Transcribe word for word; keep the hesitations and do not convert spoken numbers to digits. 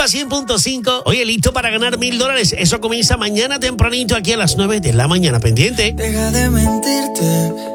Rumba cien punto cinco. Oye, listo para ganar mil dólares. Eso comienza mañana tempranito aquí a las nueve de la mañana. Pendiente. Deja de mentirte.